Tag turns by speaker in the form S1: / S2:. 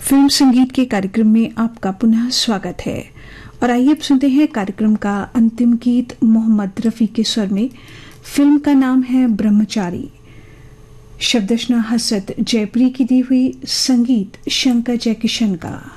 S1: Film संगीत के कार्यक्रम में आपका पुनः स्वागत है। और आइए अब सुनते हैं कार्यक्रम का अंतिम गीत मोहम्मद रफी के स्वर में। फिल्म का नाम है ब्रह्मचारी। शब्दरचना हसरत जयपुरी की दी हुई, संगीत शंकर जयकिशन का।